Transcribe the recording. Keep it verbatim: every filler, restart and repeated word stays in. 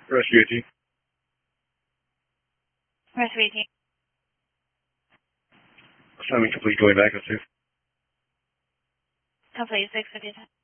Rescue eighteen. Rescue eighteen. Assignment complete, going back, let's see. Complete, six fifty-seven.